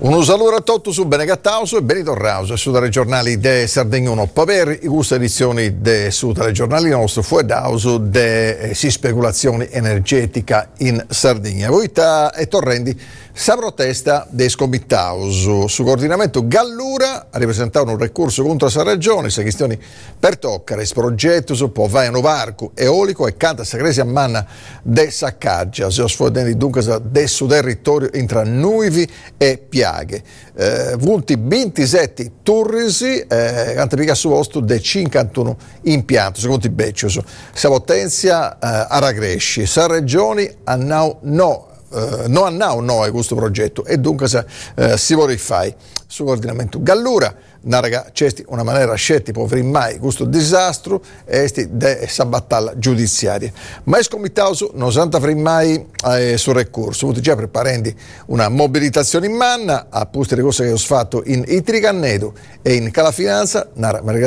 Un saluto a tutti su Benegattauso e Benito Rauso, su dalle giornali de Sardegna 1 Paver, in queste edizioni de su dalle giornali nostro fuedauso de speculazioni energetica in Sardegna. Voi e torrendi sa protesta dei scomittauso su coordinamento Gallura a ripresentare un ricorso contro la regione, se questioni per toccare il progetto su può vai a varco eolico e canta segresi a manna de saccaggia, se osfodendo dunque del suo territorio intra nuivi e piaghe. Vulti 27 turrisi, canta pica su posto de 51 impianti, secondo i beccios. Sa potenzia a ragresci, sa regioni a no è questo progetto e dunque si vuole fare su coordinamento Gallura narraga c'è una maniera scelta per mai questo disastro e questa battaglia giudiziaria ma è scomittato non santa mai sul ricorso avuto già preparando una mobilitazione in manna a posto le cose che ho fatto in Itricannedo e in Calafinanza